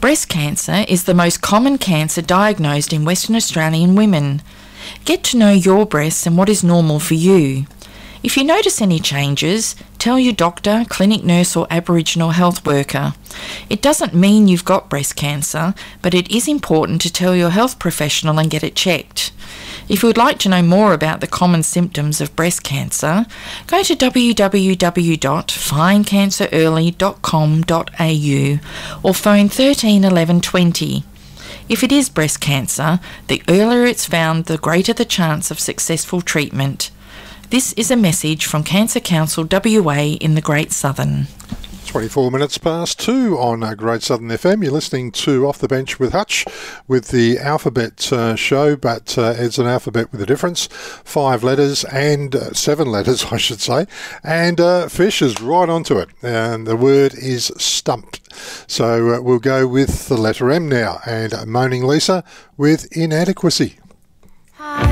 Breast cancer is the most common cancer diagnosed in Western Australian women. Get to know your breasts and what is normal for you. If you notice any changes, tell your doctor, clinic nurse or Aboriginal health worker. It doesn't mean you've got breast cancer, but it is important to tell your health professional and get it checked. If you would like to know more about the common symptoms of breast cancer, go to www.findcancerearly.com.au or phone 13 11 20. If it is breast cancer, the earlier it's found, the greater the chance of successful treatment. This is a message from Cancer Council WA in the Great Southern. 24 minutes past 2 on Great Southern FM. You're listening to Off the Bench with Hutch with the Alphabet show, but it's an alphabet with a difference. 5 letters and 7 letters, I should say. And Fish is right onto it. And the word is stumped. So we'll go with the letter M now. And Moaning Lisa with inadequacy. Hi.